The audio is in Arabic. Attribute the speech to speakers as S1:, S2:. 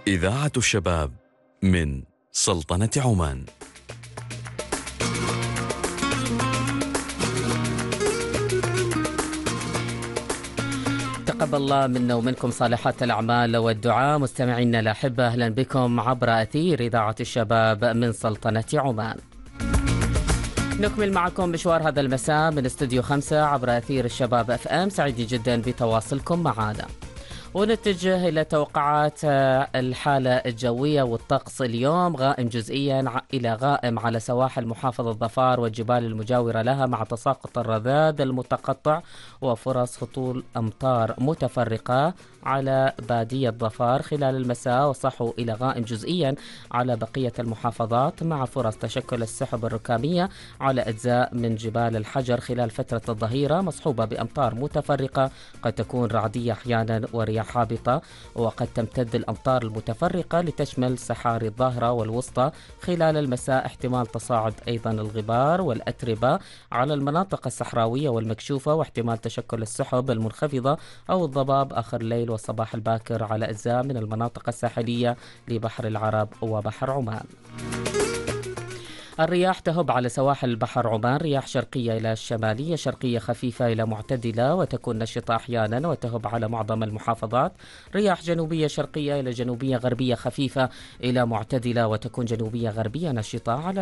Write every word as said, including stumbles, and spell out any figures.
S1: إذاعة الشباب من سلطنة عمان.
S2: تقبل الله منا ومنكم صالحات الأعمال والدعاء. مستمعينا الأحبة، أهلا بكم عبر أثير إذاعة الشباب من سلطنة عمان. نكمل معكم مشوار هذا المساء من استوديو خمسة عبر أثير الشباب اف ام. سعيد جدا بتواصلكم معنا، ونتجه إلى توقعات الحالة الجوية والطقس. اليوم غائم جزئيا إلى غائم على سواحل محافظة ظفار والجبال المجاورة لها، مع تساقط الرذاذ المتقطع وفرص هطول أمطار متفرقة على بادية ظفار خلال المساء، وصحو إلى غائم جزئيا على بقية المحافظات، مع فرص تشكل السحب الركامية على أجزاء من جبال الحجر خلال فترة الظهيرة، مصحوبة بأمطار متفرقة قد تكون رعدية أحيانا ورياح هابطة. وقد تمتد الأمطار المتفرقة لتشمل صحاري الظاهرة والوسطى خلال المساء. احتمال تصاعد أيضا الغبار والأتربة على المناطق الصحراوية والمكشوفة، واحتمال تشكل السحب المنخفضة أو الضباب آخر الليل والصباح الباكر على أجزاء من المناطق الساحلية لبحر العرب وبحر عمان. الرياح تهب على سواحل البحر عمان، رياح شرقية إلى شمالية شرقية خفيفة إلى معتدلة، وتكون نشطة أحيانا وتهب على معظم المحافظات. رياح جنوبية شرقية إلى جنوبية غربية خفيفة إلى معتدلة، وتكون جنوبية غربية نشطة على